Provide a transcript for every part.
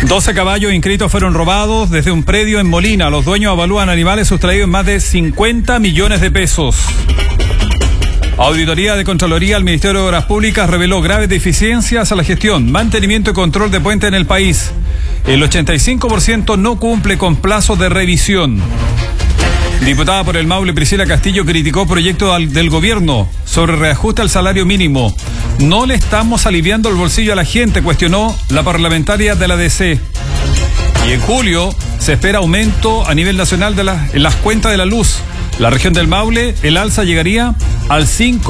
12 caballos inscritos fueron robados desde un predio en Molina. Los dueños avalúan animales sustraídos en más de 50 millones de pesos. Auditoría de Contraloría al Ministerio de Obras Públicas reveló graves deficiencias a la gestión, mantenimiento y control de puentes en el país. El 85% no cumple con plazos de revisión. Diputada por el Maule, Priscila Castillo, criticó proyecto del gobierno sobre reajuste al salario mínimo. No le estamos aliviando el bolsillo a la gente, cuestionó la parlamentaria de la DC. Y en julio se espera aumento a nivel nacional en las cuentas de la luz. La región del Maule, el alza llegaría al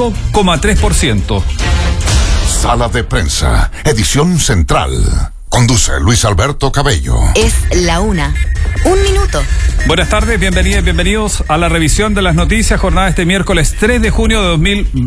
5,3%. Sala de prensa, edición central. Conduce Luis Alberto Cabello. Es la 1:01. Buenas tardes, bienvenidas y bienvenidos a la revisión de las noticias, jornada este miércoles 3 de junio de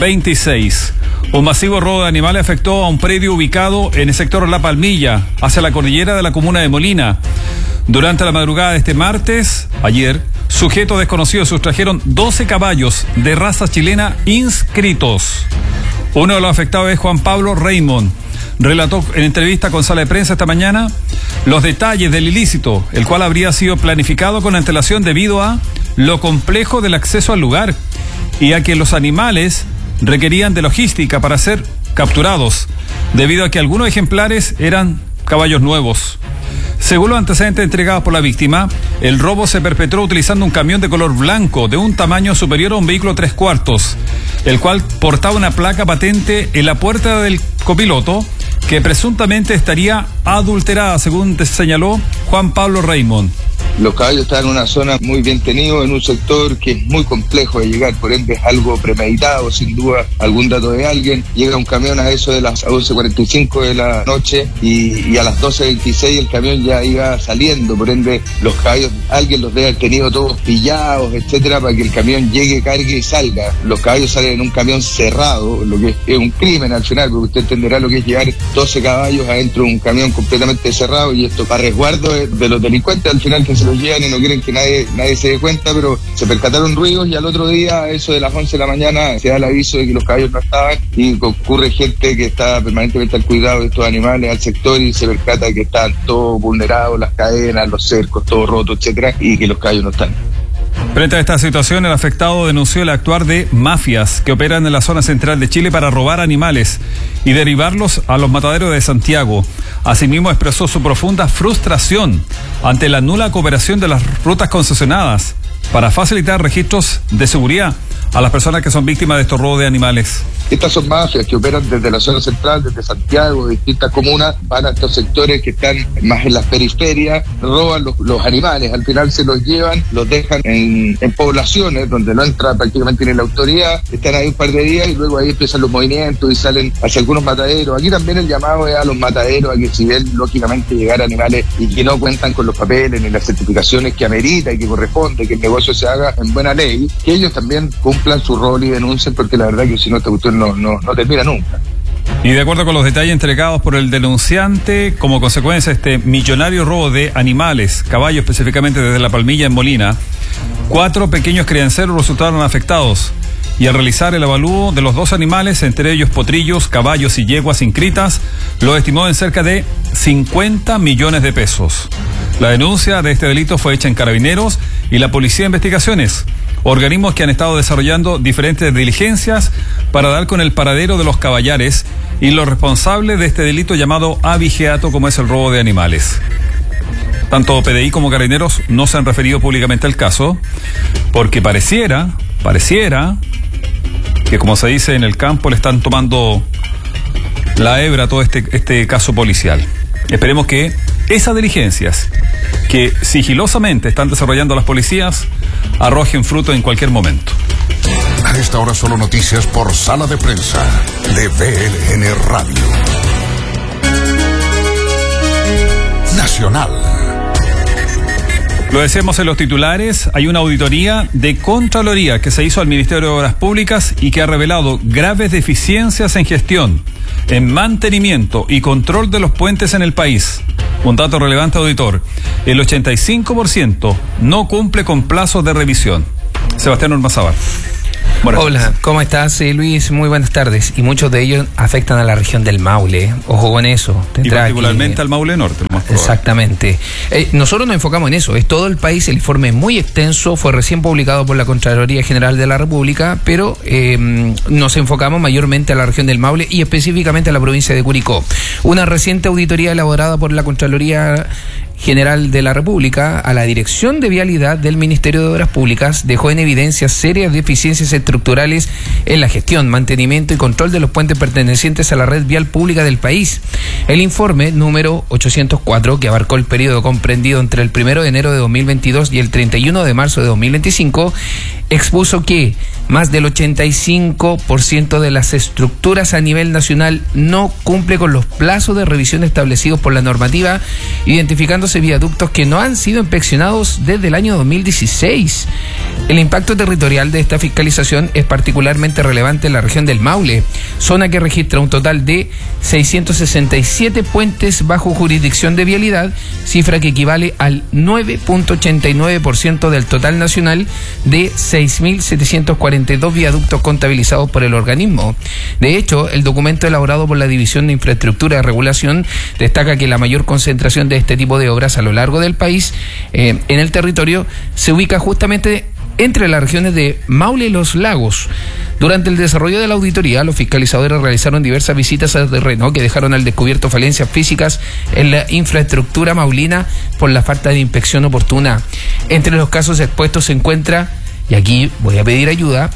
2026. Un masivo robo de animales afectó a un predio ubicado en el sector La Palmilla, hacia la cordillera de la comuna de Molina. Durante la madrugada de este martes, ayer, sujetos desconocidos sustrajeron 12 caballos de raza chilena inscritos. Uno de los afectados es Juan Pablo Raymond. Relató en entrevista con Sala de Prensa esta mañana los detalles del ilícito, el cual habría sido planificado con antelación debido a lo complejo del acceso al lugar y a que los animales requerían de logística para ser capturados, debido a que algunos ejemplares eran caballos nuevos. Según los antecedentes entregados por la víctima, el robo se perpetró utilizando un camión de color blanco de un tamaño superior a un vehículo 3/4, el cual portaba una placa patente en la puerta del copiloto que presuntamente estaría adulterada, según señaló Juan Pablo Raymond. Los caballos están en una zona muy bien tenido, en un sector que es muy complejo de llegar, por ende es algo premeditado, sin duda, algún dato de alguien. Llega un camión a eso de las 11:45 de la noche y a las 12:26 el camión ya iba saliendo, por ende los caballos, alguien los debe haber tenido todos pillados, etcétera, para que el camión llegue, cargue y salga. Los caballos salen en un camión cerrado, lo que es un crimen al final, porque usted entenderá lo que es llevar 12 caballos adentro de un camión completamente cerrado, y esto para resguardo de los delincuentes al final, que se los llevan y no quieren que nadie se dé cuenta, pero se percataron ruidos y al otro día, a eso de las 11 de la mañana, se da el aviso de que los caballos no estaban y concurre gente que está permanentemente al cuidado de estos animales al sector y se percata que están todos vulnerados, las cadenas, los cercos, todo roto, etcétera, y que los caballos no están. Frente a esta situación, el afectado denunció el actuar de mafias que operan en la zona central de Chile para robar animales y derivarlos a los mataderos de Santiago. Asimismo, expresó su profunda frustración ante la nula cooperación de las rutas concesionadas para facilitar registros de seguridad a las personas que son víctimas de estos robos de animales. Estas son mafias que operan desde la zona central, desde Santiago, de distintas comunas, van a estos sectores que están más en las periferias, roban los animales, al final se los llevan, los dejan en poblaciones donde no entra prácticamente ni la autoridad, están ahí un par de días y luego ahí empiezan los movimientos y salen hacia algunos mataderos. Aquí también el llamado es a los mataderos a que si ven lógicamente llegar animales y que no cuentan con los papeles ni las certificaciones que amerita y que corresponde, que el negocio se haga en buena ley, que ellos también cumplan su rol y denuncien, porque la verdad que si no esta cuestión no termina nunca. Y de acuerdo con los detalles entregados por el denunciante, como consecuencia de este millonario robo de animales, caballos específicamente desde La Palmilla en Molina, 4 pequeños crianceros resultaron afectados. Y al realizar el avalúo de los 2 animales, entre ellos potrillos, caballos y yeguas inscritas, lo estimó en cerca de 50 millones de pesos. La denuncia de este delito fue hecha en Carabineros y la Policía de Investigaciones, organismos que han estado desarrollando diferentes diligencias para dar con el paradero de los caballares y los responsables de este delito llamado abigeato, como es el robo de animales. Tanto PDI como Carabineros no se han referido públicamente al caso, porque pareciera que, como se dice en el campo, le están tomando la hebra a todo este caso policial. Esperemos que esas diligencias que sigilosamente están desarrollando las policías arrojen fruto en cualquier momento. A esta hora solo noticias por Sala de Prensa de BLN Radio. Nacional. Lo decíamos en los titulares, hay una auditoría de Contraloría que se hizo al Ministerio de Obras Públicas y que ha revelado graves deficiencias en gestión, en mantenimiento y control de los puentes en el país. Un dato relevante, auditor: el 85% no cumple con plazos de revisión. Sebastián Ormazábal. Hola, ¿cómo estás, Luis? Muy buenas tardes. Y muchos de ellos afectan a la región del Maule. Ojo con eso. Y particularmente al Maule Norte. Exactamente. Nosotros nos enfocamos en eso. Es todo el país. El informe es muy extenso. Fue recién publicado por la Contraloría General de la República, pero nos enfocamos mayormente a la región del Maule y específicamente a la provincia de Curicó. Una reciente auditoría elaborada por la Contraloría General de la República a la Dirección de Vialidad del Ministerio de Obras Públicas dejó en evidencia serias deficiencias estructurales en la gestión, mantenimiento y control de los puentes pertenecientes a la red vial pública del país. El informe número 804, que abarcó el periodo comprendido entre el 1 de enero de 2022 y el 31 de marzo de 2025, expuso que más del 85% de las estructuras a nivel nacional no cumple con los plazos de revisión establecidos por la normativa, identificándose viaductos que no han sido inspeccionados desde el año 2016. El impacto territorial de esta fiscalización es particularmente relevante en la región del Maule, zona que registra un total de 667 puentes bajo jurisdicción de vialidad, cifra que equivale al 9.89% del total nacional de 6.742 viaductos contabilizados por el organismo. De hecho, el documento elaborado por la División de Infraestructura y Regulación destaca que la mayor concentración de este tipo de obras a lo largo del país, en el territorio, se ubica justamente entre las regiones de Maule y Los Lagos. Durante el desarrollo de la auditoría, los fiscalizadores realizaron diversas visitas al terreno que dejaron al descubierto falencias físicas en la infraestructura maulina por la falta de inspección oportuna. Entre los casos expuestos se encuentra, y aquí voy a pedir ayuda,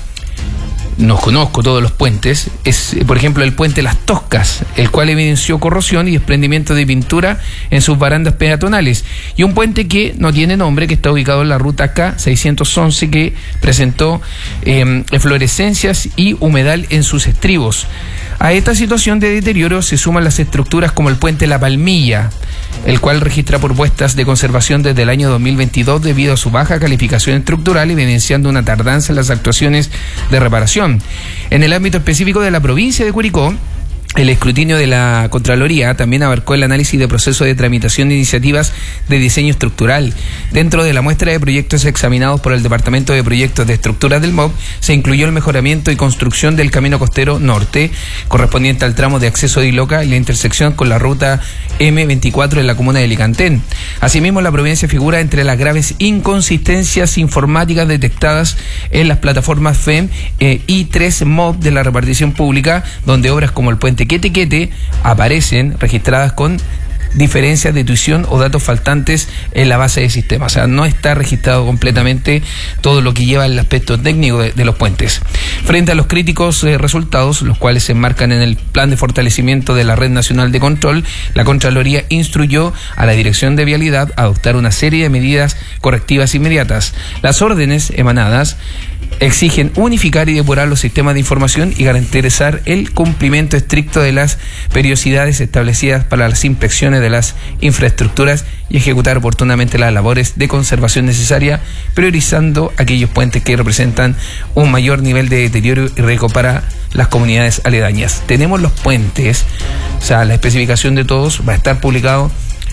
no conozco todos los puentes, es por ejemplo el puente Las Toscas, el cual evidenció corrosión y desprendimiento de pintura en sus barandas peatonales, y un puente que no tiene nombre, que está ubicado en la ruta K611, que presentó eflorescencias y humedal en sus estribos. A esta situación de deterioro se suman las estructuras como el puente La Palmilla, el cual registra propuestas de conservación desde el año 2022 debido a su baja calificación estructural, evidenciando una tardanza en las actuaciones de reparación. En el ámbito específico de la provincia de Curicó, el escrutinio de la Contraloría también abarcó el análisis de proceso de tramitación de iniciativas de diseño estructural. Dentro de la muestra de proyectos examinados por el Departamento de Proyectos de Estructuras del MOB, se incluyó el mejoramiento y construcción del Camino Costero Norte, correspondiente al tramo de acceso de Iloca y la intersección con la ruta M24 en la comuna de Licantén. Asimismo, la provincia figura entre las graves inconsistencias informáticas detectadas en las plataformas FEM y 3 MOB de la repartición pública, donde obras como el puente Quete aparecen registradas con diferencias de tuición o datos faltantes en la base de sistema. O sea, no está registrado completamente todo lo que lleva el aspecto técnico de los puentes. Frente a los críticos resultados, los cuales se enmarcan en el plan de fortalecimiento de la Red Nacional de Control, la Contraloría instruyó a la Dirección de Vialidad a adoptar una serie de medidas correctivas inmediatas. Las órdenes emanadas exigen unificar y depurar los sistemas de información y garantizar el cumplimiento estricto de las periodicidades establecidas para las inspecciones de las infraestructuras y ejecutar oportunamente las labores de conservación necesaria, priorizando aquellos puentes que representan un mayor nivel de deterioro y riesgo para las comunidades aledañas. Tenemos los puentes, o sea, la especificación de todos va a estar publicado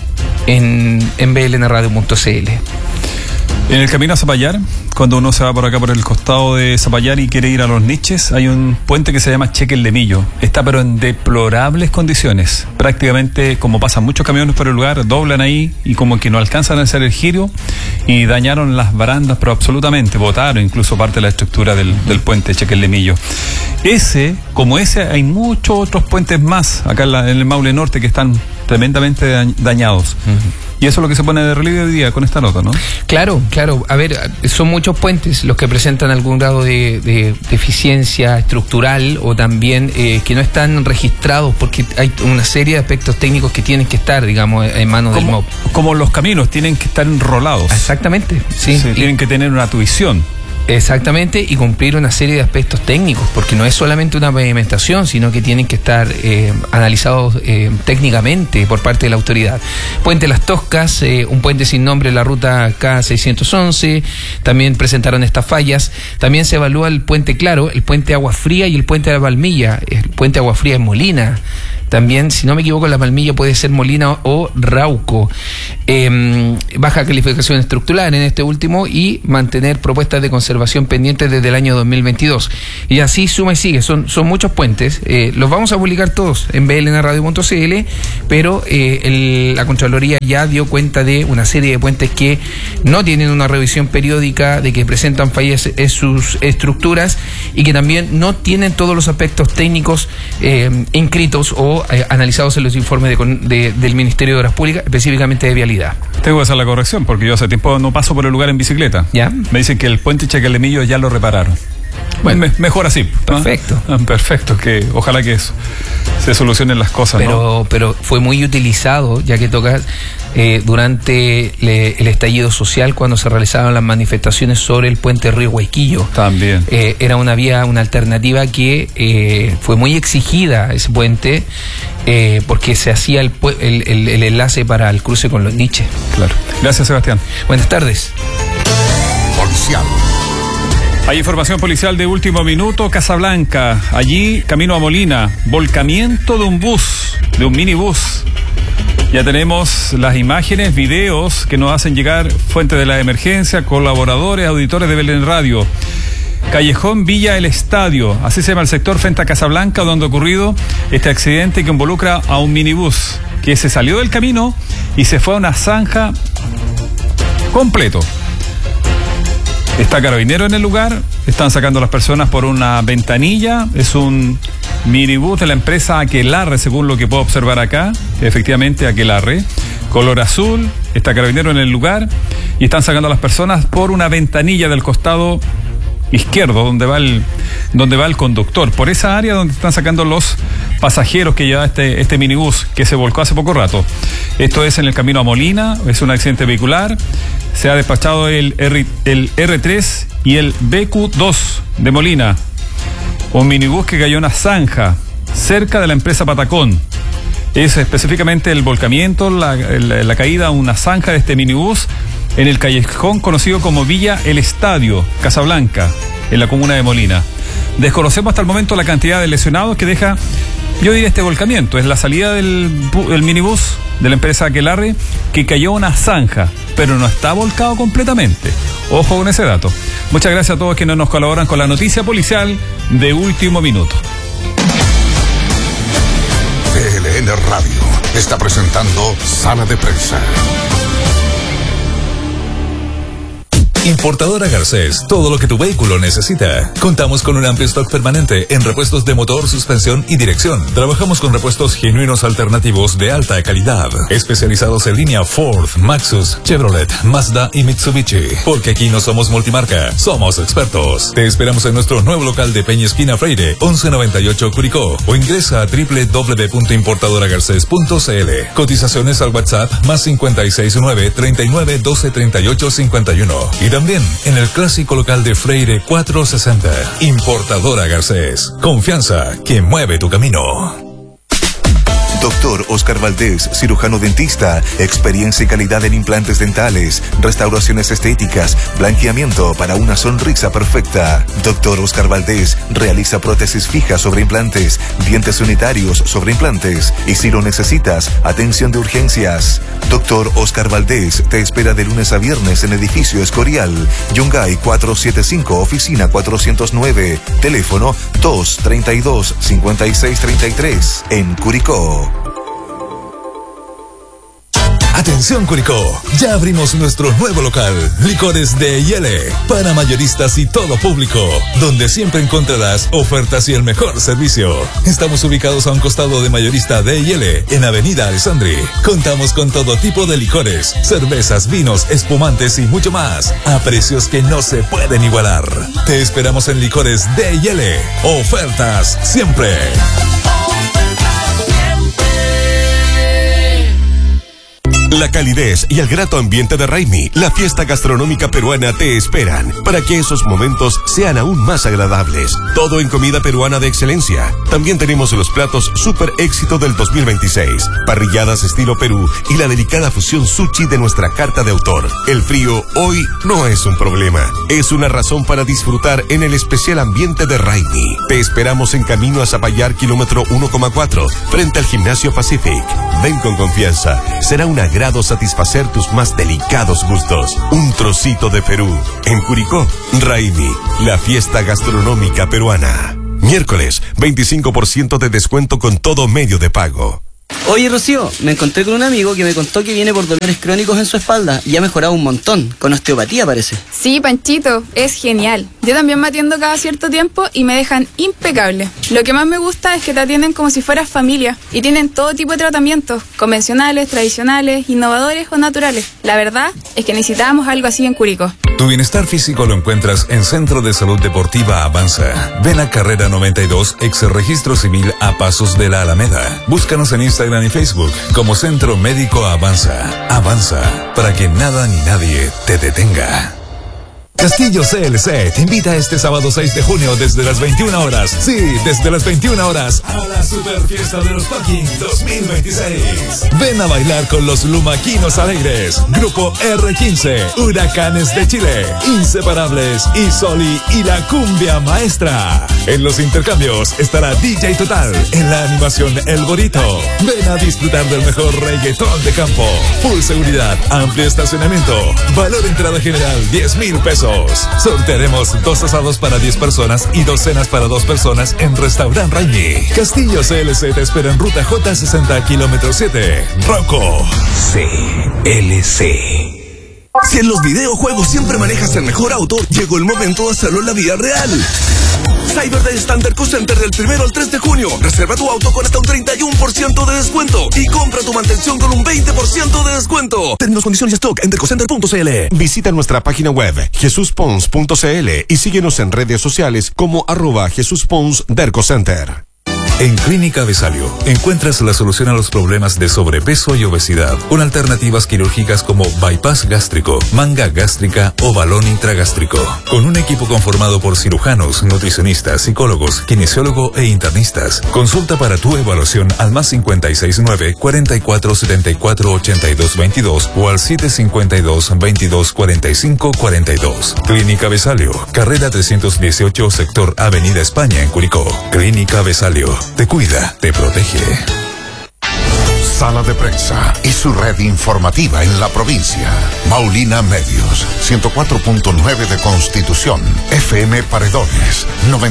en blnradio.cl. En el camino a Zapallar, cuando uno se va por acá por el costado de Zapallar y quiere ir a los niches, hay un puente que se llama Chequellemillo. Está pero en deplorables condiciones. Prácticamente, como pasan muchos camiones por el lugar, doblan ahí y como que no alcanzan a hacer el giro y dañaron las barandas, pero absolutamente, botaron incluso parte de la estructura del puente Chequellemillo. Como ese, hay muchos otros puentes más acá en el Maule Norte que están tremendamente dañados. Uh-huh. Y eso es lo que se pone de relieve hoy día con esta nota, ¿no? Claro. A ver, son muchos puentes los que presentan algún grado de deficiencia estructural o también que no están registrados porque hay una serie de aspectos técnicos que tienen que estar, digamos, en manos del MOB. Como los caminos tienen que estar enrolados. Exactamente, sí. Tienen que tener una tuición. Exactamente, y cumplir una serie de aspectos técnicos, porque no es solamente una pavimentación, sino que tienen que estar analizados técnicamente por parte de la autoridad. Puente Las Toscas, un puente sin nombre en la ruta K611, también presentaron estas fallas. También se evalúa el puente Claro, el puente Agua Fría y el puente de la Palmilla. El puente Agua Fría es Molina. También, si no me equivoco, la Palmilla puede ser Molina o Rauco. baja calificación estructural en este último y mantener propuestas de conservación pendientes desde el año 2022. Y así suma y sigue, son muchos puentes. Los vamos a publicar todos en blnradio.cl, pero la Contraloría ya dio cuenta de una serie de puentes que no tienen una revisión periódica, de que presentan fallas en sus estructuras y que también no tienen todos los aspectos técnicos inscritos o analizados en los informes del Ministerio de Obras Públicas, específicamente de vialidad. Tengo que hacer la corrección porque yo hace tiempo no paso por el lugar en bicicleta. ¿Ya? Me dicen que el puente Chacalemillo ya lo repararon. Bueno, mejor así. Perfecto. Perfecto, que ojalá que se solucionen las cosas. Pero fue muy utilizado, ya que toca durante el estallido social, cuando se realizaban las manifestaciones sobre el puente Río Huayquillo. También. Era una alternativa que fue muy exigida, ese puente, porque se hacía el enlace para el cruce con los Niches. Claro. Gracias, Sebastián. Buenas tardes. Policial. Hay información policial de último minuto. Casablanca, allí camino a Molina, volcamiento de un minibús. Ya tenemos las imágenes, videos que nos hacen llegar fuentes de la emergencia, colaboradores, auditores de Belén Radio. Callejón Villa El Estadio, así se llama el sector frente a Casablanca, donde ha ocurrido este accidente que involucra a un minibús que se salió del camino y se fue a una zanja completo. Está Carabinero en el lugar, están sacando a las personas por una ventanilla. Es un minibús de la empresa Aquelarre, según lo que puedo observar acá. Efectivamente, Aquelarre. Color azul, está Carabinero en el lugar y están sacando a las personas por una ventanilla del costado izquierdo, donde va el conductor. Por esa área donde están sacando los pasajeros que lleva este minibús que se volcó hace poco rato. Esto es en el camino a Molina, es un accidente vehicular. Se ha despachado el R3 y el BQ2 de Molina. Un minibús que cayó en una zanja cerca de la empresa Patacón. Es específicamente el volcamiento, la caída a una zanja de este minibús en el callejón conocido como Villa El Estadio, Casablanca, en la comuna de Molina. Desconocemos hasta el momento la cantidad de lesionados que deja, yo diría, este volcamiento. Es la salida del minibús de la empresa Aquelarre que cayó a una zanja, pero no está volcado completamente. Ojo con ese dato. Muchas gracias a todos quienes nos colaboran con la noticia policial de último minuto. BLN Radio está presentando Sala de Prensa. Importadora Garcés, todo lo que tu vehículo necesita. Contamos con un amplio stock permanente en repuestos de motor, suspensión y dirección. Trabajamos con repuestos genuinos alternativos de alta calidad, especializados en línea Ford, Maxus, Chevrolet, Mazda y Mitsubishi. Porque aquí no somos multimarca, somos expertos. Te esperamos en nuestro nuevo local de Peña Esquina Freire, 1198 Curicó, o ingresa a www.importadoragarces.cl. Cotizaciones al WhatsApp más 569 39 12 38 51. Y también en el clásico local de Freire 460. Importadora Garcés. Confianza que mueve tu camino. Doctor Oscar Valdés, cirujano dentista, experiencia y calidad en implantes dentales, restauraciones estéticas, blanqueamiento para una sonrisa perfecta. Doctor Oscar Valdés realiza prótesis fijas sobre implantes, dientes unitarios sobre implantes y, si lo necesitas, atención de urgencias. Doctor Oscar Valdés te espera de lunes a viernes en edificio Escorial, Yungay 475, oficina 409, teléfono 232-5633, en Curicó. Atención Curicó, ya abrimos nuestro nuevo local, Licores de Yele, para mayoristas y todo público, donde siempre encontrarás ofertas y el mejor servicio. Estamos ubicados a un costado de Mayorista de Yele, en Avenida Alessandri. Contamos con todo tipo de licores, cervezas, vinos, espumantes y mucho más, a precios que no se pueden igualar. Te esperamos en Licores de Yele, ofertas siempre. La calidez y el grato ambiente de Raimi, la fiesta gastronómica peruana, te esperan para que esos momentos sean aún más agradables. Todo en comida peruana de excelencia. También tenemos los platos super éxito del 2026, parrilladas estilo Perú y la delicada fusión sushi de nuestra carta de autor. El frío hoy no es un problema, es una razón para disfrutar en el especial ambiente de Raimi. Te esperamos en camino a Zapallar, kilómetro 1,4, frente al Gimnasio Pacific. Ven con confianza, será una gran logrado satisfacer tus más delicados gustos. Un trocito de Perú. En Curicó, Raimi, la fiesta gastronómica peruana. Miércoles, 25% de descuento con todo medio de pago. Oye, Rocío, me encontré con un amigo que me contó que viene por dolores crónicos en su espalda y ha mejorado un montón, con osteopatía parece. Sí, Panchito, es genial. Yo también me atiendo cada cierto tiempo y me dejan impecable. Lo que más me gusta es que te atienden como si fueras familia y tienen todo tipo de tratamientos, convencionales, tradicionales, innovadores o naturales. La verdad es que necesitábamos algo así en Curicó. Tu bienestar físico lo encuentras en Centro de Salud Deportiva Avanza. Ven a Carrera 92, ex Registro Civil a Pasos de la Alameda. Búscanos en Instagram y Facebook como Centro Médico Avanza. Avanza, para que nada ni nadie te detenga. Castillo CLC te invita este sábado 6 de junio desde las 21 horas. Sí, desde las 21 horas a la Super Fiesta de los Parking 2026. Ven a bailar con los Lumaquinos Alegres, Grupo R15, Huracanes de Chile, Inseparables, Isoli y la Cumbia Maestra. En los intercambios estará DJ Total, en la animación El Borito. Ven a disfrutar del mejor reggaetón de campo. Full seguridad, amplio estacionamiento. Valor entrada general 10,000 pesos. Sortearemos 2 asados para 10 personas y 2 cenas para 2 personas en Restaurant Raimi. Castillo CLC te espera en Ruta J60, kilómetro 7. Rocco CLC. Si en los videojuegos siempre manejas el mejor auto, llegó el momento de hacerlo en la vida real. Cyber Day está en Derco Center del 1 al 3 de junio. Reserva tu auto con hasta un 31% de descuento y compra tu mantención con un 20% de descuento. Términos, condiciones y stock en dercocenter.cl. Visita nuestra página web jesuspons.cl y síguenos en redes sociales como @JesusPonsDercoCenter. En Clínica Besalio encuentras la solución a los problemas de sobrepeso y obesidad, con alternativas quirúrgicas como bypass gástrico, manga gástrica o balón intragástrico. Con un equipo conformado por cirujanos, nutricionistas, psicólogos, kinesiólogo e internistas. Consulta para tu evaluación al +569 44 74 82 22 o al 752 22 45 42. Clínica Besalio, carrera 318, sector Avenida España en Curicó. Clínica Besalio. Te cuida, te protege. Sala de Prensa y su red informativa en la provincia. Maulina Medios, 104.9 de Constitución, FM Paredones,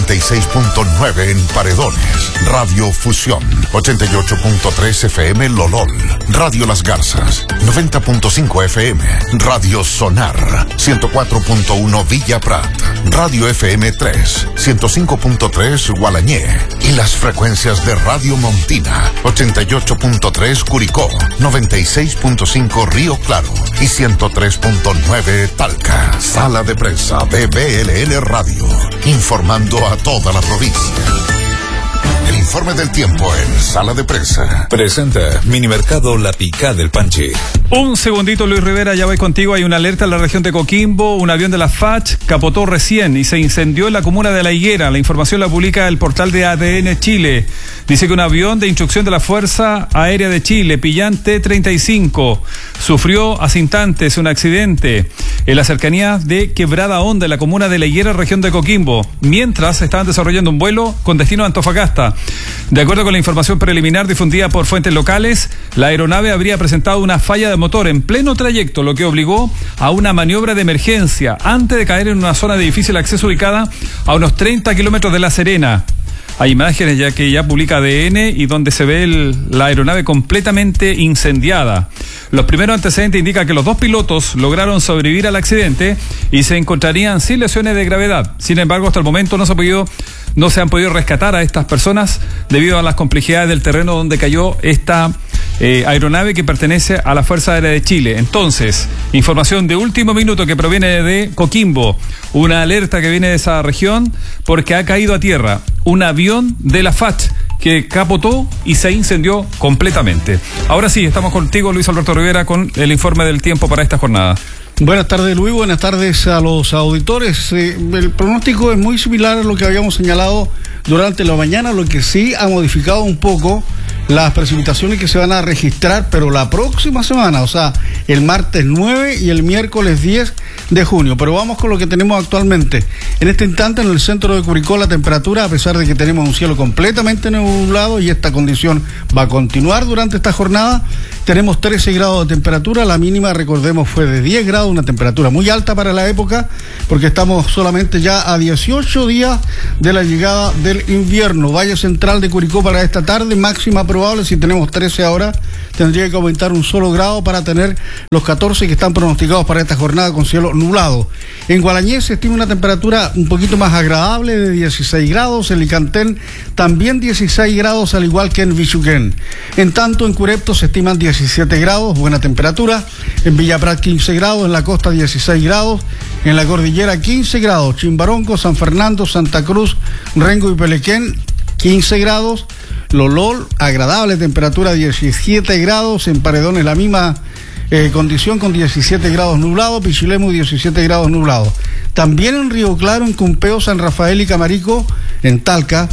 96.9 en Paredones, Radio Fusión, 88.3 FM Lolol, Radio Las Garzas, 90.5 FM, Radio Sonar, 104.1 Villa Prat, Radio FM 3, 105.3 Gualañé y las frecuencias de Radio Montina, 88.3 Curicó, 96.5 Río Claro y 103.9 Talca. Sala de Prensa de BLN Radio, informando a toda la provincia. El informe del tiempo en Sala de Prensa. Presenta Minimercado La Picá del Panche. Un segundito, Luis Rivera, ya voy contigo. Hay una alerta en la región de Coquimbo. Un avión de la FACH capotó recién y se incendió en la comuna de La Higuera. La información la publica el portal de ADN Chile. Dice que un avión de instrucción de la Fuerza Aérea de Chile, Pillán T-35, sufrió hace instantes un accidente en las cercanías de Quebrada Honda, en la comuna de La Higuera, región de Coquimbo, mientras estaban desarrollando un vuelo con destino a Antofagasta. De acuerdo con la información preliminar difundida por fuentes locales, la aeronave habría presentado una falla de motor en pleno trayecto, lo que obligó a una maniobra de emergencia antes de caer en una zona de difícil acceso ubicada a unos 30 kilómetros de La Serena. Hay imágenes ya que publica ADN y donde se ve la aeronave completamente incendiada. Los primeros antecedentes indican que los 2 pilotos lograron sobrevivir al accidente y se encontrarían sin lesiones de gravedad. Sin embargo, hasta el momento no se han podido rescatar a estas personas debido a las complejidades del terreno donde cayó esta aeronave que pertenece a la Fuerza Aérea de Chile. Entonces, información de último minuto que proviene de Coquimbo, una alerta que viene de esa región porque ha caído a tierra un avión de la FACH que capotó y se incendió completamente. Ahora sí, estamos contigo, Luis Alberto Rivera, con el informe del tiempo para esta jornada. Buenas tardes, Luis. Buenas tardes a los auditores. El pronóstico es muy similar a lo que habíamos señalado durante la mañana, lo que sí ha modificado un poco las precipitaciones que se van a registrar, pero la próxima semana, o sea, el martes 9 y el miércoles 10 de junio. Pero vamos con lo que tenemos actualmente. En este instante en el centro de Curicó la temperatura, a pesar de que tenemos un cielo completamente nublado y esta condición va a continuar durante esta jornada, tenemos 13 grados de temperatura, la mínima, recordemos, fue de 10 grados, una temperatura muy alta para la época, porque estamos solamente ya a 18 días de la llegada del invierno. Valle Central de Curicó para esta tarde, máxima probable, si tenemos 13 ahora, tendría que aumentar un solo grado para tener los 14 que están pronosticados para esta jornada con cielo nublado. En Gualañé se estima una temperatura un poquito más agradable de 16 grados, en Licantén también 16 grados, al igual que en Vichuquén. En tanto, en Curepto se estiman 17 grados, buena temperatura, en Villaprat 15 grados, en la costa 16 grados, en la cordillera 15 grados, Chimbarongo, San Fernando, Santa Cruz, Rengo y Pelequén 15 grados, Lolol, agradable temperatura 17 grados, en Paredones la misma condición con 17 grados nublado, Pichilemu 17 grados nublado. También en Río Claro, en Cumpeo, San Rafael y Camarico, en Talca,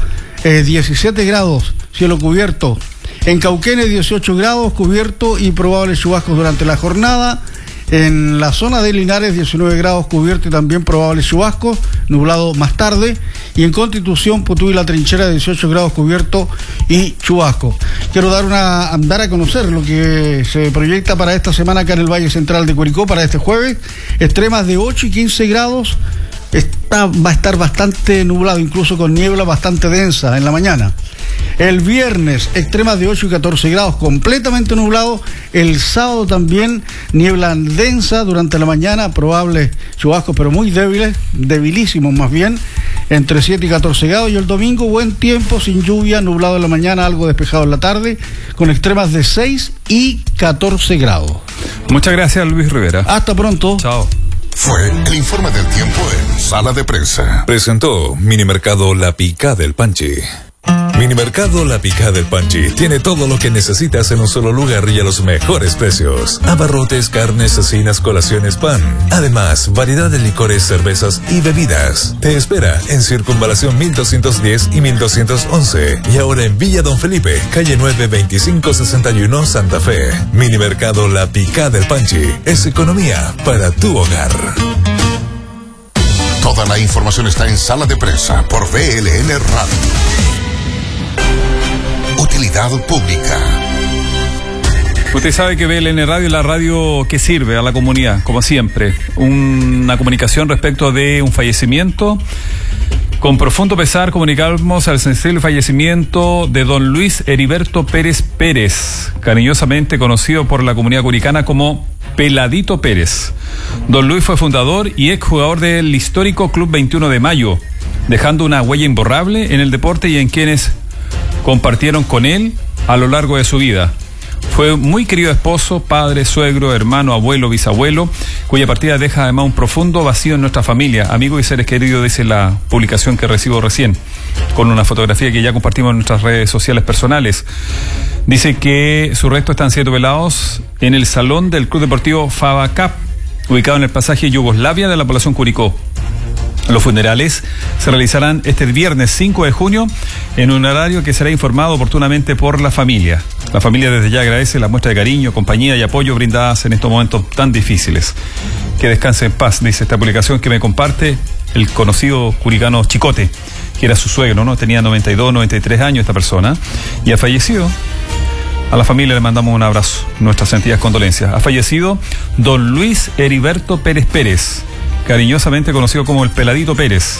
17 grados, cielo cubierto. En Cauquenes 18 grados, cubierto y probables chubascos durante la jornada. En la zona de Linares 19 grados cubierto y también probables chubascos, nublado más tarde. Y en Constitución, Putú y La Trinchera 18 grados cubierto y chubasco. Quiero dar a conocer lo que se proyecta para esta semana acá en el Valle Central de Curicó para este jueves. Extremas de 8 y 15 grados. Va a estar bastante nublado, incluso con niebla bastante densa en la mañana. El viernes, extremas de 8 y 14 grados, completamente nublado. El sábado también, niebla densa durante la mañana, probables chubascos, pero muy débiles, debilísimos más bien, entre 7 y 14 grados. Y el domingo, buen tiempo, sin lluvia, nublado en la mañana, algo despejado en la tarde, con extremas de 6 y 14 grados. Muchas gracias, Luis Rivera. Hasta pronto. Chao. Fue el informe del tiempo en Sala de Prensa. Presentó Minimercado La Picada del Panchi. Minimercado La Picada del Panchi tiene todo lo que necesitas en un solo lugar y a los mejores precios. Abarrotes, carnes, cecinas, colaciones, pan. Además, variedad de licores, cervezas y bebidas. Te espera en Circunvalación 1210 y 1211. Y ahora en Villa Don Felipe, calle 9, 2561, Santa Fe. Minimercado La Picada del Panchi es economía para tu hogar. Toda la información está en Sala de Prensa por VLN Radio. Utilidad pública. Usted sabe que VLN Radio es la radio que sirve a la comunidad, como siempre. Una comunicación respecto de un fallecimiento. Con profundo pesar comunicamos al sensible fallecimiento de don Luis Heriberto Pérez Pérez, cariñosamente conocido por la comunidad curicana como Peladito Pérez. Don Luis fue fundador y exjugador del histórico Club 21 de Mayo, dejando una huella imborrable en el deporte y en quienes compartieron con él a lo largo de su vida. Fue muy querido esposo, padre, suegro, hermano, abuelo, bisabuelo, cuya partida deja además un profundo vacío en nuestra familia. Amigos y seres queridos, dice la publicación que recibo recién, con una fotografía que ya compartimos en nuestras redes sociales personales. Dice que sus restos están siendo velados en el salón del Club Deportivo Favacap, ubicado en el pasaje Yugoslavia de la población Curicó. Los funerales se realizarán este viernes 5 de junio en un horario que será informado oportunamente por la familia. La familia desde ya agradece la muestra de cariño, compañía y apoyo brindadas en estos momentos tan difíciles. Que descanse en paz, dice esta publicación que me comparte el conocido curicano Chicote, que era su suegro, ¿no? Tenía 92, 93 años esta persona y ha fallecido. A la familia le mandamos un abrazo, nuestras sentidas condolencias. Ha fallecido don Luis Heriberto Pérez Pérez, cariñosamente conocido como el Peladito Pérez.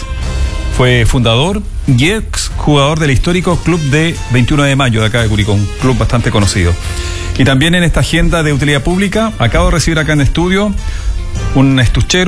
Fue fundador y ex jugador del histórico Club de 21 de Mayo de acá de Curicó, un club bastante conocido. Y también en esta agenda de utilidad pública, acabo de recibir acá en estudio un estuche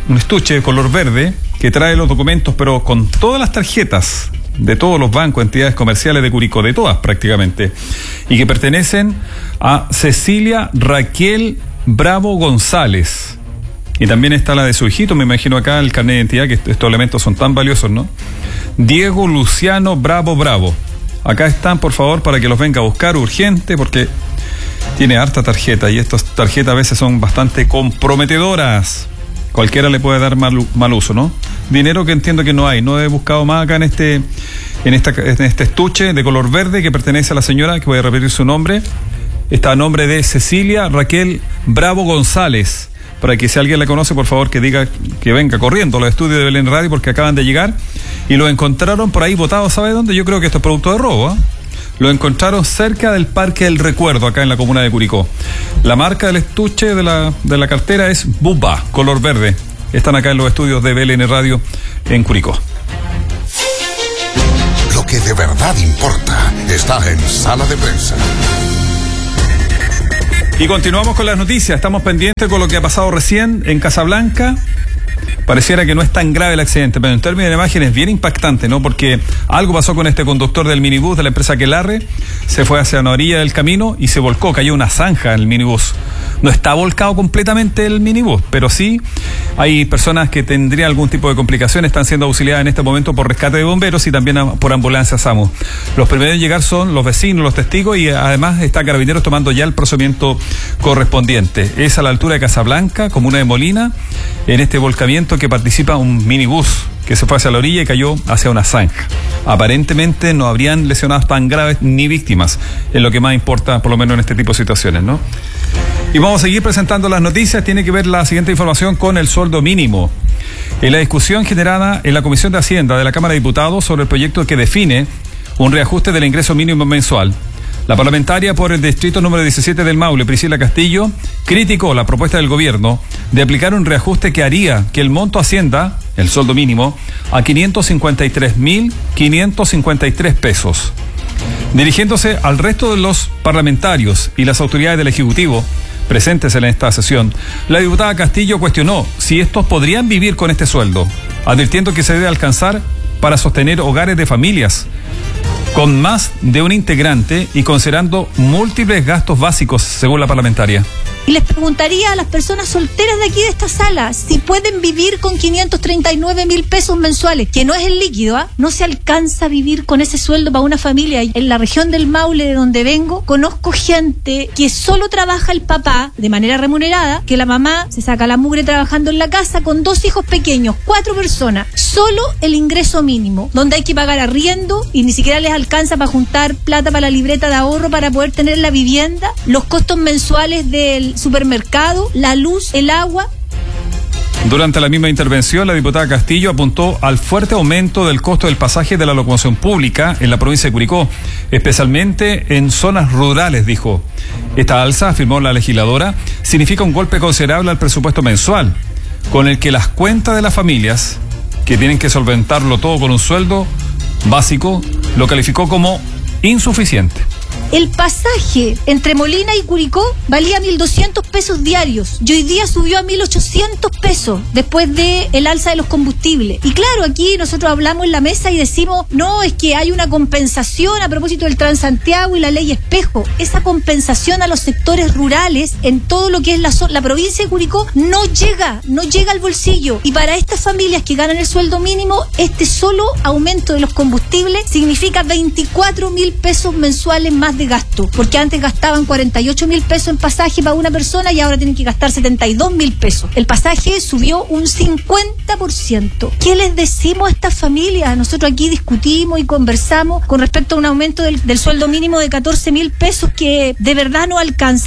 de color verde que trae los documentos, pero con todas las tarjetas de todos los bancos, entidades comerciales de Curicó, de todas prácticamente, y que pertenecen a Cecilia Raquel Bravo González. Y también está la de su hijito, me imagino acá el carnet de identidad, que estos elementos son tan valiosos, ¿no? Diego Luciano Bravo. Acá están, por favor, para que los venga a buscar urgente, porque tiene harta tarjeta y estas tarjetas a veces son bastante comprometedoras. Cualquiera le puede dar mal uso, ¿no? Dinero que entiendo que no hay. No he buscado más acá en este estuche de color verde que pertenece a la señora, que voy a repetir su nombre, Está a nombre de Cecilia Raquel Bravo González. Para que si alguien la conoce, por favor, que diga que venga corriendo a los estudios de Belén Radio, porque acaban de llegar y lo encontraron por ahí botado, ¿sabe dónde? Yo creo que esto es producto de robo, ¿eh? Lo encontraron cerca del Parque del Recuerdo, acá en la comuna de Curicó. La marca del estuche de la cartera es Bubba, color verde. Están acá en los estudios de Belén Radio en Curicó. Lo que de verdad importa está en Sala de Prensa. Y continuamos con las noticias. Estamos pendientes con lo que ha pasado recién en Casablanca. Pareciera que no es tan grave el accidente, pero en términos de imagen es bien impactante, ¿no? Porque algo pasó con este conductor del minibús de la empresa Quelarre, se fue hacia la orilla del camino y se volcó, cayó una zanja en el minibús. No está volcado completamente el minibús, pero sí hay personas que tendrían algún tipo de complicación, están siendo auxiliadas en este momento por rescate de bomberos y también por ambulancia SAMU. Los primeros en llegar son los vecinos, los testigos, y además está Carabineros tomando ya el procedimiento correspondiente. Es a la altura de Casablanca, comuna de Molina, en este volcamiento que participa un minibús que se fue hacia la orilla y cayó hacia una zanja. Aparentemente no habrían lesionados tan graves ni víctimas, es lo que más importa, por lo menos en este tipo de situaciones, ¿no? Y vamos a seguir presentando las noticias. Tiene que ver la siguiente información con el sueldo mínimo. En la discusión generada en la Comisión de Hacienda de la Cámara de Diputados sobre el proyecto que define un reajuste del ingreso mínimo mensual, la parlamentaria por el distrito número 17 del Maule, Priscila Castillo, criticó la propuesta del gobierno de aplicar un reajuste que haría que el monto ascienda, el sueldo mínimo, a 553.553 pesos. Dirigiéndose al resto de los parlamentarios y las autoridades del Ejecutivo presentes en esta sesión, la diputada Castillo cuestionó si estos podrían vivir con este sueldo, advirtiendo que se debe alcanzar para sostener hogares de familias con más de un integrante y considerando múltiples gastos básicos, según la parlamentaria. Y les preguntaría a las personas solteras de aquí de esta sala si pueden vivir con 539.000 pesos mensuales, que no es el líquido, ¿ah? No se alcanza a vivir con ese sueldo para una familia. En la región del Maule, de donde vengo, conozco gente que solo trabaja el papá de manera remunerada, que la mamá se saca la mugre trabajando en la casa con 2 hijos pequeños, 4 personas, solo el ingreso mínimo, donde hay que pagar arriendo y ni siquiera les alcanza para juntar plata para la libreta de ahorro para poder tener la vivienda, los costos mensuales del supermercado, la luz, el agua. Durante la misma intervención, la diputada Castillo apuntó al fuerte aumento del costo del pasaje de la locomoción pública en la provincia de Curicó, especialmente en zonas rurales, dijo. Esta alza, afirmó la legisladora, significa un golpe considerable al presupuesto mensual, con el que las cuentas de las familias, que tienen que solventarlo todo con un sueldo básico, lo calificó como insuficiente. El pasaje entre Molina y Curicó valía 1.200 pesos diarios y hoy día subió a 1.800 pesos después de el alza de los combustibles. Y claro, aquí nosotros hablamos en la mesa y decimos, no, es que hay una compensación a propósito del Transantiago y la ley Espejo. Esa compensación a los sectores rurales en todo lo que es la provincia de Curicó no llega al bolsillo. Y para estas familias que ganan el sueldo mínimo, este solo aumento de los combustibles significa 24.000 pesos mensuales más de gasto, porque antes gastaban 48.000 pesos en pasaje para una persona y ahora tienen que gastar 72.000 pesos. El pasaje subió un 50%. ¿Qué les decimos a estas familias? Nosotros aquí discutimos y conversamos con respecto a un aumento del sueldo mínimo de 14.000 pesos que de verdad no alcanza.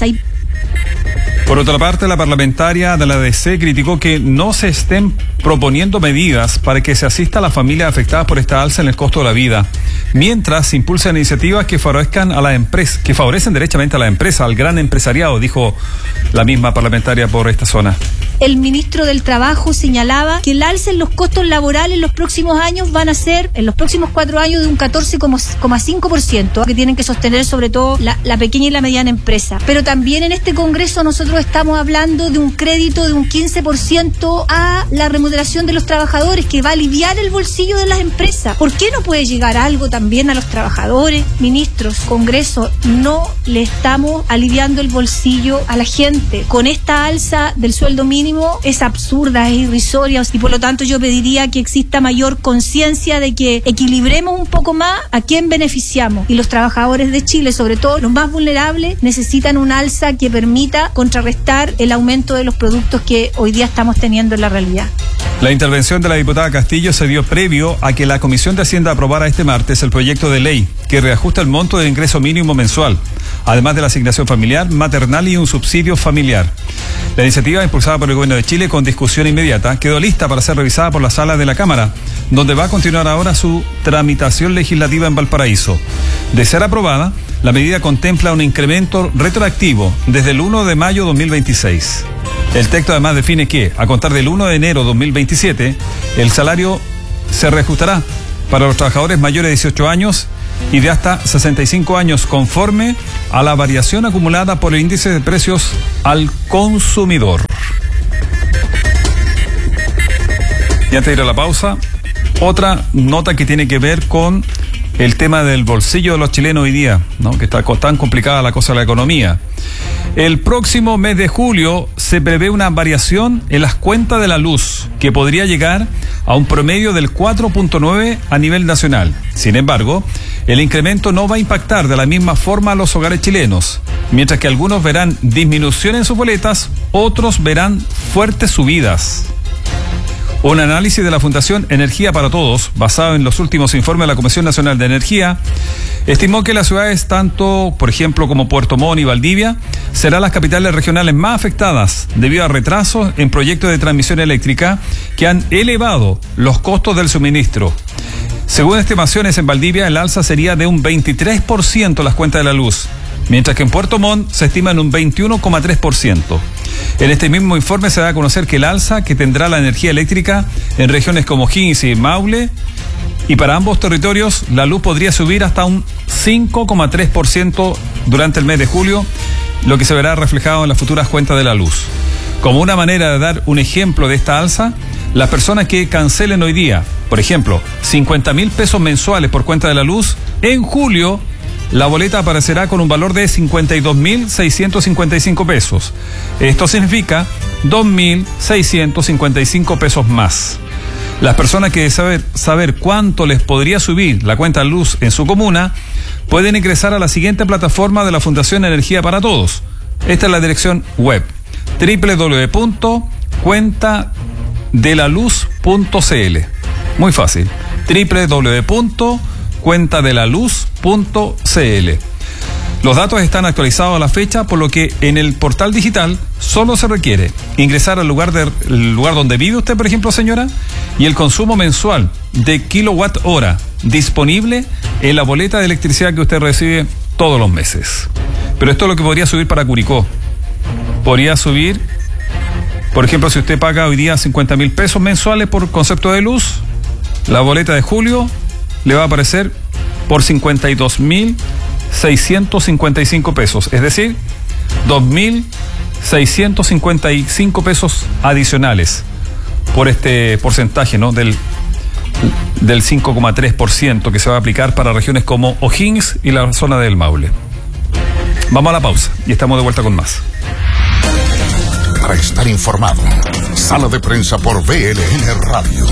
Por otra parte, la parlamentaria de la DC criticó que no se estén proponiendo medidas para que se asista a las familias afectadas por esta alza en el costo de la vida, mientras se impulsan iniciativas que favorezcan a las empresas, que favorecen derechamente a la empresa, al gran empresariado, dijo la misma parlamentaria por esta zona. El ministro del Trabajo señalaba que el alza en los costos laborales en los próximos años van a ser, en los próximos 4 años, de un 14,5%, que tienen que sostener sobre todo la pequeña y la mediana empresa. Pero también en este Congreso nosotros estamos hablando de un crédito de un 15% a la remuneración de los trabajadores, que va a aliviar el bolsillo de las empresas. ¿Por qué no puede llegar algo también a los trabajadores? Ministros, Congreso, no le estamos aliviando el bolsillo a la gente. Con esta alza del sueldo mínimo mínimo es absurda, es irrisoria, y por lo tanto yo pediría que exista mayor conciencia de que equilibremos un poco más a quién beneficiamos. Y los trabajadores de Chile, sobre todo los más vulnerables, necesitan un alza que permita contrarrestar el aumento de los productos que hoy día estamos teniendo en la realidad. La intervención de la diputada Castillo se dio previo a que la Comisión de Hacienda aprobara este martes el proyecto de ley que reajusta el monto del ingreso mínimo mensual, además de la asignación familiar, maternal y un subsidio familiar. La iniciativa, impulsada por el Gobierno de Chile con discusión inmediata, quedó lista para ser revisada por la sala de la Cámara, donde va a continuar ahora su tramitación legislativa en Valparaíso. De ser aprobada, la medida contempla un incremento retroactivo desde el 1 de mayo de 2026. El texto además define que, a contar del 1 de enero de 2027, el salario se reajustará para los trabajadores mayores de 18 años y de hasta 65 años, conforme a la variación acumulada por el índice de precios al consumidor. Y antes de ir a la pausa, otra nota que tiene que ver con el tema del bolsillo de los chilenos hoy día, ¿no? Que está tan complicada la cosa de la economía. El próximo mes de julio se prevé una variación en las cuentas de la luz, que podría llegar a un promedio del 4.9 a nivel nacional. Sin embargo, el incremento no va a impactar de la misma forma a los hogares chilenos. Mientras que algunos verán disminución en sus boletas, otros verán fuertes subidas. Un análisis de la Fundación Energía para Todos, basado en los últimos informes de la Comisión Nacional de Energía, estimó que las ciudades, tanto, por ejemplo, como Puerto Montt y Valdivia, serán las capitales regionales más afectadas debido a retrasos en proyectos de transmisión eléctrica que han elevado los costos del suministro. Según estimaciones, en Valdivia el alza sería de un 23% las cuentas de la luz, mientras que en Puerto Montt se estima en un 21,3%. En este mismo informe se da a conocer que el alza que tendrá la energía eléctrica en regiones como Higgins y Maule, y para ambos territorios la luz podría subir hasta un 5,3% durante el mes de julio, lo que se verá reflejado en las futuras cuentas de la luz. Como una manera de dar un ejemplo de esta alza, las personas que cancelen hoy día, por ejemplo, 50.000 pesos mensuales por cuenta de la luz, en julio la boleta aparecerá con un valor de 52.655 pesos. Esto significa 2.655 pesos más. Las personas que deseen saber cuánto les podría subir la cuenta de luz en su comuna pueden ingresar a la siguiente plataforma de la Fundación Energía para Todos. Esta es la dirección web: www.cuentadelaluz.cl. Muy fácil. www.cuentadelaluz.cl. Los datos están actualizados a la fecha, por lo que en el portal digital solo se requiere ingresar al lugar donde vive usted, por ejemplo, señora, y el consumo mensual de kilowatt hora disponible en la boleta de electricidad que usted recibe todos los meses. Pero esto es lo que podría subir para Curicó. Podría subir, por ejemplo, si usted paga hoy día 50.000 pesos mensuales por concepto de luz, la boleta de julio le va a aparecer por 52.655 pesos, es decir, 2.655 pesos adicionales por este porcentaje, ¿no? del 5,3% que se va a aplicar para regiones como O'Higgins y la zona del Maule. Vamos a la pausa y estamos de vuelta con más. Para estar informado, Sala de Prensa por BLN Radio.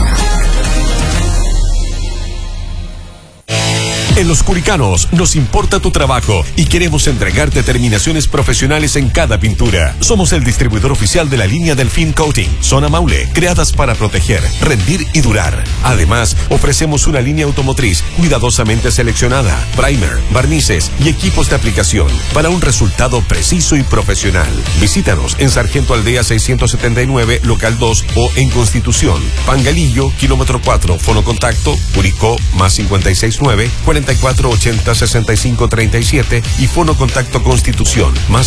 En Los Curicanos nos importa tu trabajo y queremos entregarte terminaciones profesionales en cada pintura. Somos el distribuidor oficial de la línea Delfín Coating, Zona Maule, creadas para proteger, rendir y durar. Además, ofrecemos una línea automotriz cuidadosamente seleccionada, primer, barnices y equipos de aplicación para un resultado preciso y profesional. Visítanos en Sargento Aldea 679, local 2 o en Constitución, Pangalillo, kilómetro 4, fonocontacto, Curicó, más 569 4480-6537 y fono contacto Constitución, más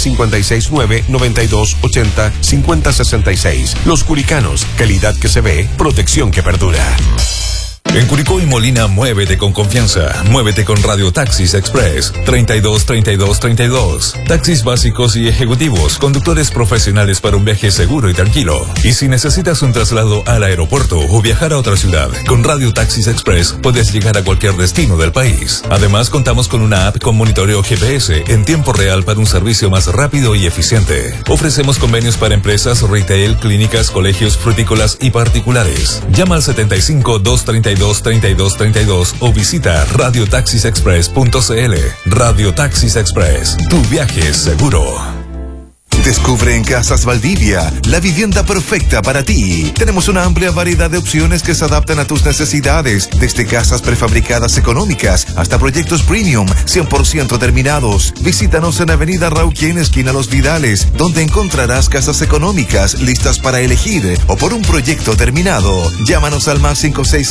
569-9280-5066. Los Curicanos, calidad que se ve, protección que perdura. En Curicó y Molina, muévete con confianza. Muévete con Radio Taxis Express 32 32 32. Taxis básicos y ejecutivos, conductores profesionales para un viaje seguro y tranquilo. Y si necesitas un traslado al aeropuerto o viajar a otra ciudad, con Radio Taxis Express puedes llegar a cualquier destino del país. Además, contamos con una app con monitoreo GPS en tiempo real para un servicio más rápido y eficiente. Ofrecemos convenios para empresas, retail, clínicas, colegios, frutícolas y particulares. Llama al 75 232 32 32 o visita radiotaxisexpress.cl. Radio Taxis Express, tu viaje es seguro. Descubre en Casas Valdivia la vivienda perfecta para ti. Tenemos una amplia variedad de opciones que se adaptan a tus necesidades, desde casas prefabricadas económicas hasta proyectos premium 100% terminados. Visítanos en Avenida Rauquien, esquina Los Vidales, donde encontrarás casas económicas listas para elegir o por un proyecto terminado. Llámanos al más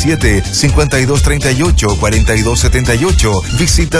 567-5238-4278. Visita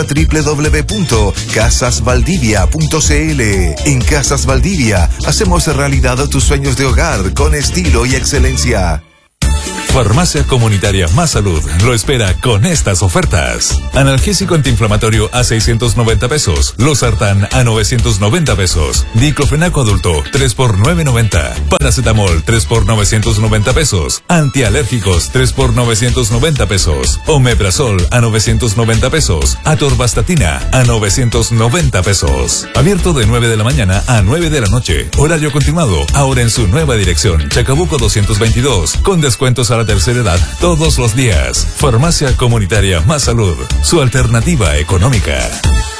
www.casasvaldivia.cl. En Casas Valdivia hacemos realidad tus sueños de hogar con estilo y excelencia. Farmacia Comunitaria Más Salud lo espera con estas ofertas. Analgésico antiinflamatorio a 690 pesos. Losartán a 990 pesos. Diclofenaco adulto 3 por 990. Paracetamol 3 por 990 pesos. Antialérgicos 3 por 990 pesos. Omeprazol a 990 pesos. Atorvastatina a 990 pesos. Abierto de 9 de la mañana a 9 de la noche. Horario continuado, ahora en su nueva dirección, Chacabuco 222, con descuentos a la tercera edad todos los días. Farmacia Comunitaria Más Salud, su alternativa económica.